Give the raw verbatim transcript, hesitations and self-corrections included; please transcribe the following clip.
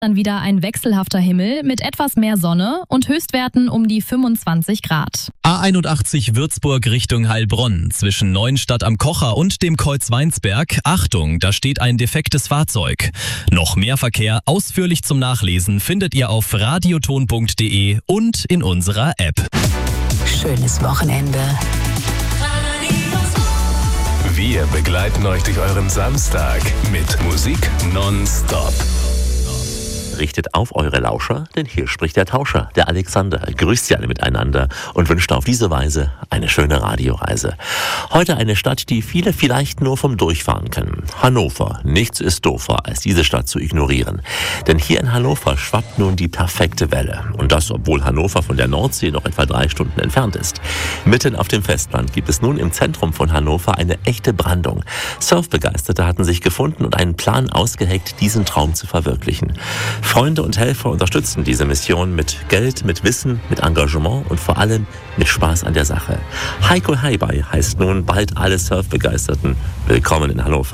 Dann wieder ein wechselhafter Himmel mit etwas mehr Sonne und Höchstwerten um die fünfundzwanzig Grad. A einundachtzig Würzburg Richtung Heilbronn zwischen Neuenstadt am Kocher und dem Kreuz-Weinsberg. Achtung, da steht ein defektes Fahrzeug. Noch mehr Verkehr ausführlich zum Nachlesen findet ihr auf radioton punkt de und in unserer App. Schönes Wochenende. Wir begleiten euch durch euren Samstag mit Musik nonstop. Richtet auf eure Lauscher, denn hier spricht der Tauscher, der Alexander. Grüßt sie alle miteinander und wünscht auf diese Weise eine schöne Radioreise. Heute eine Stadt, die viele vielleicht nur vom Durchfahren kennen. Hannover. Nichts ist doofer, als diese Stadt zu ignorieren. Denn hier in Hannover schwappt nun die perfekte Welle. Und das, obwohl Hannover von der Nordsee noch etwa drei Stunden entfernt ist. Mitten auf dem Festland gibt es nun im Zentrum von Hannover eine echte Brandung. Surfbegeisterte hatten sich gefunden und einen Plan ausgeheckt, diesen Traum zu verwirklichen. Freunde und Helfer unterstützen diese Mission mit Geld, mit Wissen, mit Engagement und vor allem mit Spaß an der Sache. Heiko Heibai heißt nun bald alle Surfbegeisterten willkommen in Hannover.